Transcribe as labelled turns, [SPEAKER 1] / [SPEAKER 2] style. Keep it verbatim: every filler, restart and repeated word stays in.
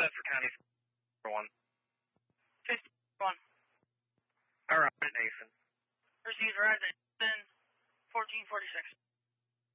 [SPEAKER 1] Bedford County, one.
[SPEAKER 2] fifty-one.
[SPEAKER 1] All right, Nathan.
[SPEAKER 2] Received Verizon, fourteen forty-six.